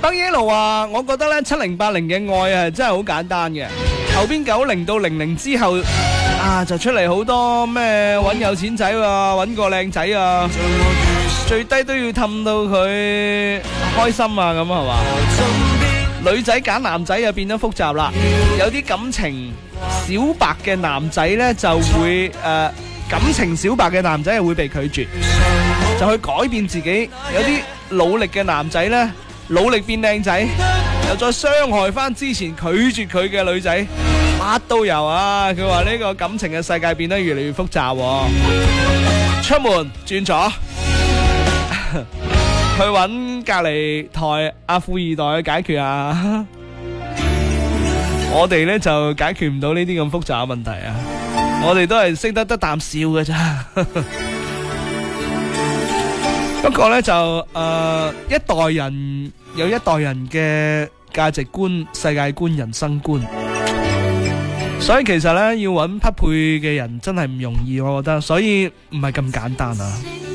北野路話：我覺得咧7080嘅愛係真係好簡單嘅，後邊90到00之後啊，就出嚟好多咩揾有錢仔啊，揾個靚仔啊，最低都要氹到佢開心啊，咁係嘛？女仔揀男仔就變咗複雜啦，有啲感情小白嘅男仔咧就會感情小白嘅男仔係會被拒絕，就去改變自己。有啲努力嘅男仔呢，努力變靚仔，又再傷害翻之前拒絕佢嘅女仔，乜都有啊！佢話呢個感情嘅世界變得越嚟越複雜喎。出門轉左，去揾隔離台阿富二代去解決啊！我哋呢就解決唔到呢啲咁複雜嘅問題啊！我哋都係識得啖笑嘅咋。不過呢，就一代人有一代人嘅價值觀、世界觀、人生觀，所以其實呢，要揾匹配嘅人真係唔容易，我覺得，所以唔係咁簡單啊。